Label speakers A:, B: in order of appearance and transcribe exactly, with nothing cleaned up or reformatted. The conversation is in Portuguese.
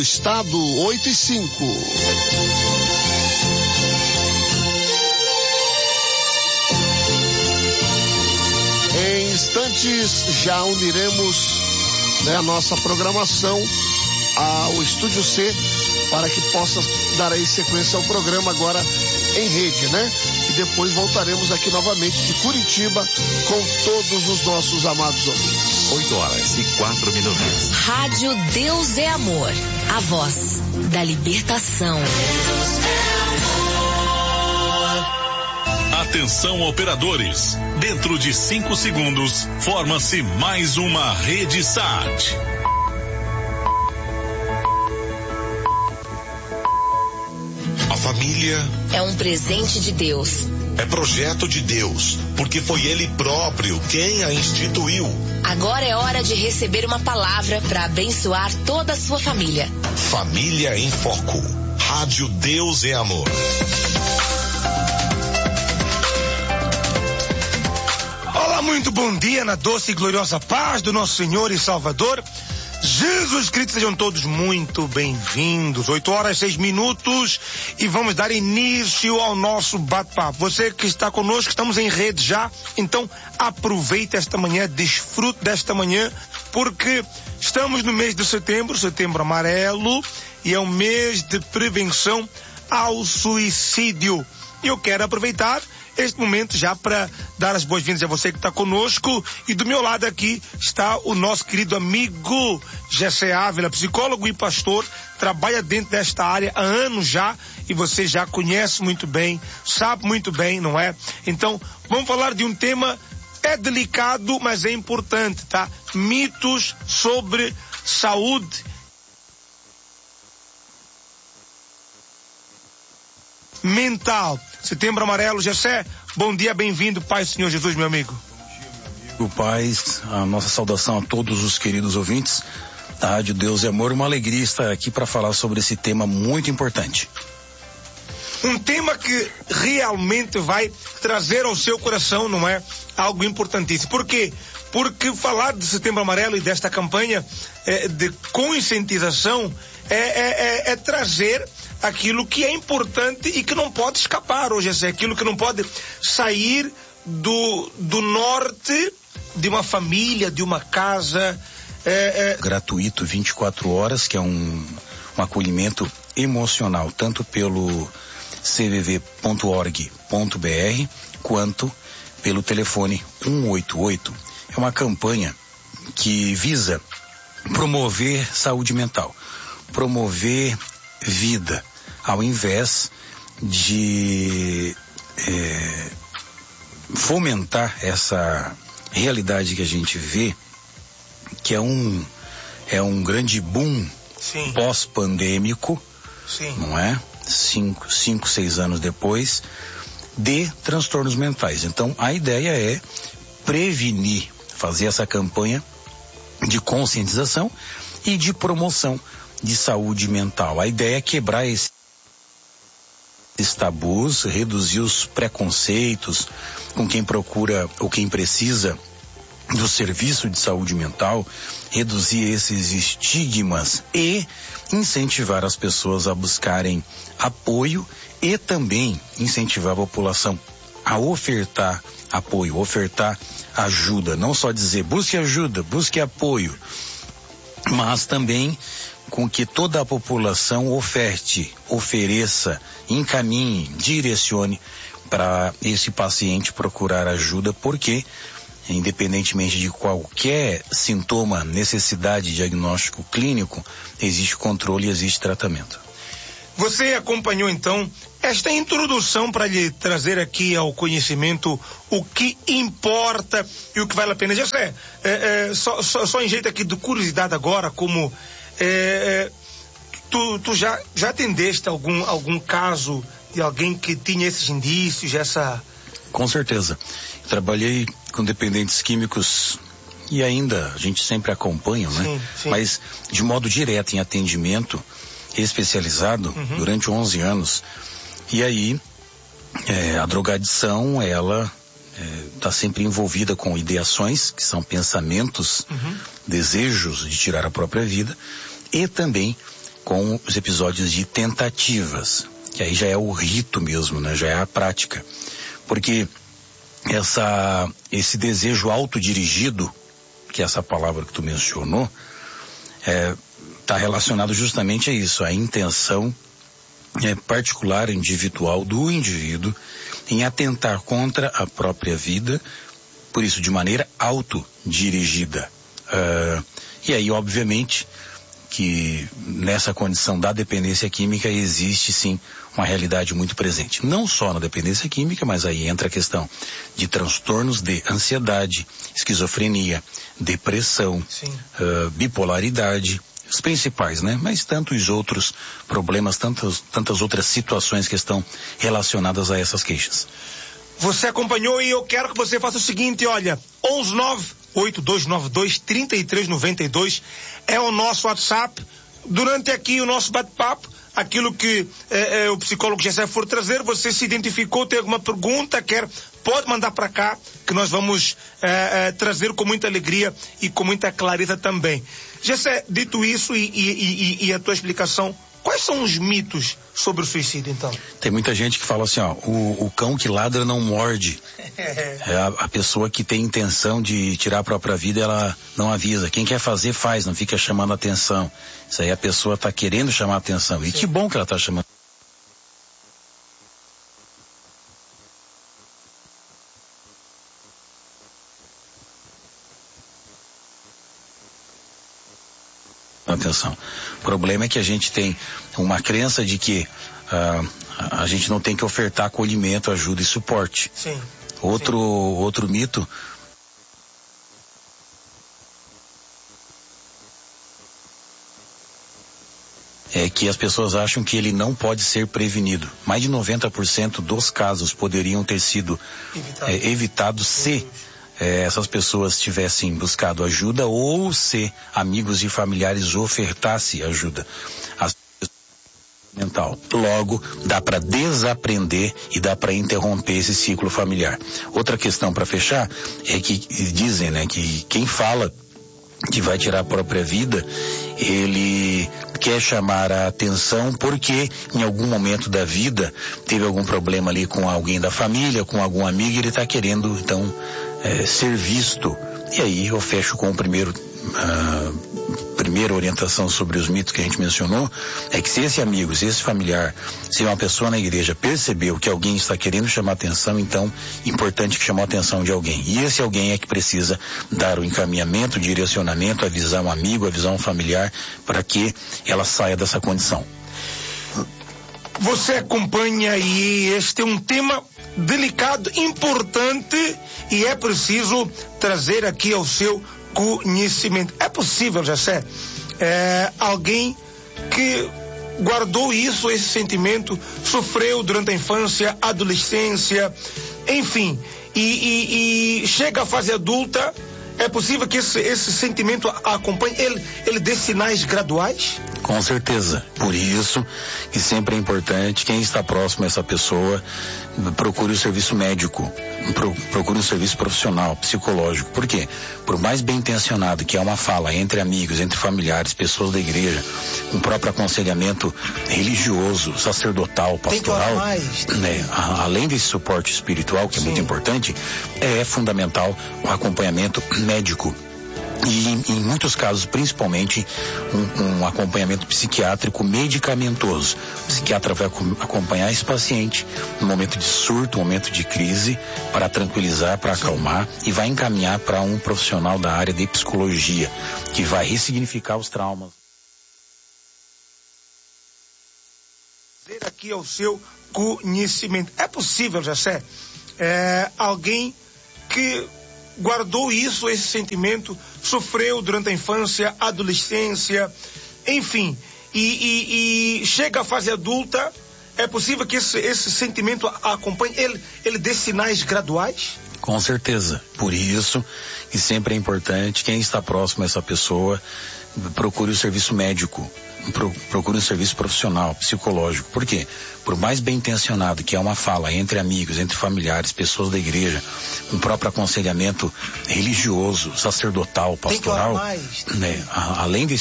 A: Estado oito e cinco. Em instantes já uniremos, né, a nossa programação ao Estúdio C para que possa dar aí sequência ao programa agora em rede, né? E depois voltaremos aqui novamente de Curitiba com todos os nossos amados ouvintes.
B: oito horas e quatro minutos.
C: Rádio Deus é Amor, a voz da libertação.
D: Atenção, operadores. Dentro de cinco segundos, forma-se mais uma rede S A T.
E: A família
C: é um presente de Deus.
E: É projeto de Deus, porque foi Ele próprio quem a instituiu.
C: Agora é hora de receber uma palavra para abençoar toda a sua família.
E: Família em Foco. Rádio Deus é Amor.
F: Olá, muito bom dia na doce e gloriosa paz do nosso Senhor e Salvador Jesus Cristo. Sejam todos muito bem-vindos. oito horas e seis minutos e vamos dar início ao nosso bate-papo. Você que está conosco, estamos em rede já, então aproveite esta manhã, desfrute desta manhã, porque estamos no mês de setembro, setembro amarelo, e é um mês de prevenção ao suicídio. E eu quero aproveitar este momento já para dar as boas-vindas a você que está conosco, e do meu lado aqui está o nosso querido amigo Jessé Ávila, psicólogo e pastor, trabalha dentro desta área há anos já, e você já conhece muito bem, sabe muito bem, não é? Então, vamos falar de um tema, é delicado, mas é importante, tá? Mitos sobre saúde mental. Setembro amarelo. Jessé, bom dia, bem-vindo, Pai do Senhor Jesus, meu amigo.
G: O Paz, a nossa saudação a todos os queridos ouvintes da Rádio Deus é Amor. Uma alegria estar aqui para falar sobre esse tema muito importante.
F: Um tema que realmente vai trazer ao seu coração, não é? Algo importantíssimo. Por quê? Porque falar de Setembro Amarelo e desta campanha é, de conscientização é, é, é, é trazer aquilo que é importante e que não pode escapar hoje, é aquilo que não pode sair do, do norte de uma família, de uma casa. É, é...
G: Gratuito, vinte e quatro horas, que é um, um acolhimento emocional, tanto pelo c v v ponto org ponto b r quanto pelo telefone um oito oito. É uma campanha que visa promover saúde mental, promover vida, ao invés de é, fomentar essa realidade que a gente vê, que é um, é um grande boom
F: Sim.
G: pós-pandêmico,
F: Sim.
G: não é? Cinco, cinco, seis anos depois, de transtornos mentais. Então, a ideia é prevenir, fazer essa campanha de conscientização e de promoção de saúde mental. A ideia é quebrar esses tabus, reduzir os preconceitos com quem procura ou quem precisa do serviço de saúde mental, reduzir esses estigmas e incentivar as pessoas a buscarem apoio e também incentivar a população a ofertar apoio, ofertar ajuda. Não só dizer busque ajuda, busque apoio, mas também com que toda a população oferte, ofereça, encaminhe, direcione para esse paciente procurar ajuda, porque independentemente de qualquer sintoma, necessidade, diagnóstico clínico, existe controle e existe tratamento.
F: Você acompanhou então esta introdução para lhe trazer aqui ao conhecimento o que importa e o que vale a pena. Jessé, é, é, só, só, só em jeito aqui de curiosidade agora, como é, tu, tu já, já atendeste algum, algum caso de alguém que tinha esses indícios, essa...
G: Com certeza. Trabalhei com dependentes químicos e ainda a gente sempre acompanha, né?
F: Sim, sim.
G: Mas de modo direto em atendimento especializado uhum. durante onze anos. E aí é, a drogadição, ela está é, sempre envolvida com ideações, que são pensamentos, uhum. desejos de tirar a própria vida, e também com os episódios de tentativas, que aí já é o rito mesmo, né? Já é a prática. Porque essa, esse desejo autodirigido, que é essa palavra que tu mencionou, está é, relacionado justamente a isso, a intenção é, particular, individual do indivíduo em atentar contra a própria vida, por isso de maneira autodirigida. Uh, e aí, obviamente, que nessa condição da dependência química existe sim uma realidade muito presente. Não só na dependência química, mas aí entra a questão de transtornos de ansiedade, esquizofrenia, depressão, uh, bipolaridade, os principais, né? Mas tantos outros problemas, tantas, tantas outras situações que estão relacionadas a essas queixas.
F: Você acompanhou e eu quero que você faça o seguinte, olha, onze nove oito dois nove dois três três nove dois é o nosso WhatsApp. Durante aqui o nosso bate-papo, aquilo que eh, eh, o psicólogo Gessé for trazer, você se identificou, tem alguma pergunta, quer, pode mandar para cá, que nós vamos eh, eh, trazer com muita alegria e com muita clareza também. Gessé, dito isso e, e, e, e a tua explicação, quais são os mitos sobre o suicídio, então?
G: Tem muita gente que fala assim, ó, o, o cão que ladra não morde. É a, a pessoa que tem intenção de tirar a própria vida, ela não avisa. Quem quer fazer, faz, não fica chamando atenção. Isso aí a pessoa está querendo chamar atenção. E Sim. que bom que ela está chamando atenção. O problema é que a gente tem uma crença de que uh, a gente não tem que ofertar acolhimento, ajuda e suporte.
F: Sim.
G: Outro,
F: Sim.
G: outro mito é que as pessoas acham que ele não pode ser prevenido. Mais de noventa por cento dos casos poderiam ter sido Evitado. é, evitados se É, essas pessoas tivessem buscado ajuda ou se amigos e familiares ofertassem ajuda. As mental. Logo, dá para desaprender e dá para interromper esse ciclo familiar. Outra questão para fechar é que dizem, né, que quem fala que vai tirar a própria vida, ele quer chamar a atenção porque em algum momento da vida teve algum problema ali com alguém da família, com algum amigo, e ele está querendo então é, ser visto. E aí eu fecho com o primeiro uh, primeira orientação sobre os mitos que a gente mencionou, é que se esse amigo, se esse familiar, se uma pessoa na igreja percebeu que alguém está querendo chamar atenção, então importante que chamou a atenção de alguém. E esse alguém é que precisa dar o encaminhamento, o direcionamento, avisar um amigo, avisar um familiar, para que ela saia dessa condição.
F: Você acompanha e este é um tema delicado, importante, e é preciso trazer aqui ao seu conhecimento. É possível, Gessé, é, alguém que guardou isso, esse sentimento, sofreu durante a infância, adolescência, enfim, e, e, e chega à fase adulta, é possível que esse, esse sentimento acompanhe, ele, ele dê sinais graduais?
G: Com certeza. Por isso que sempre é importante, quem está próximo a essa pessoa, procure o serviço médico, procure um serviço profissional, psicológico. Por quê? Por mais bem intencionado que é uma fala entre amigos, entre familiares, pessoas da igreja, um próprio aconselhamento religioso, sacerdotal, pastoral, né, além desse suporte espiritual, que é Sim. muito importante, é fundamental o acompanhamento médico. E em, em muitos casos, principalmente, um, um acompanhamento psiquiátrico medicamentoso. O psiquiatra vai acompanhar esse paciente no momento de surto, no momento de crise, para tranquilizar, para acalmar, e vai encaminhar para um profissional da área de psicologia, que vai ressignificar os traumas.
F: Aqui ao seu conhecimento. É possível, Gessé, é, alguém que guardou isso, esse sentimento, sofreu durante a infância, adolescência, enfim, e, e, e chega à fase adulta, é possível que esse, esse sentimento acompanhe, ele, ele dê sinais graduais?
G: Com certeza. Por isso que sempre é importante, quem está próximo a essa pessoa, procure o serviço médico, procure um serviço profissional, psicológico. Por quê? Por mais bem intencionado que é uma fala entre amigos, entre familiares, pessoas da igreja, um próprio aconselhamento religioso, sacerdotal, pastoral, né, além desse